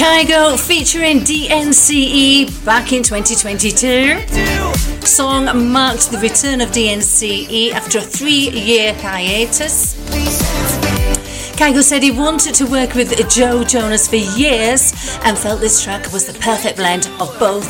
Kygo featuring DNCE back in 2022. Song marked the return of DNCE after a 3-year hiatus. Kygo said he wanted to work with Joe Jonas for years and felt this track was the perfect blend of both